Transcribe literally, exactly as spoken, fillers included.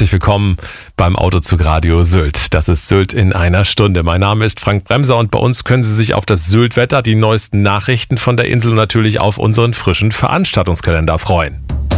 herzlich willkommen beim Autozug Radio Sylt. Das ist Sylt in einer Stunde. Mein Name ist Frank Bremser und bei uns können Sie sich auf das Sylt-Wetter, die neuesten Nachrichten von der Insel und natürlich auf unseren frischen Veranstaltungskalender freuen.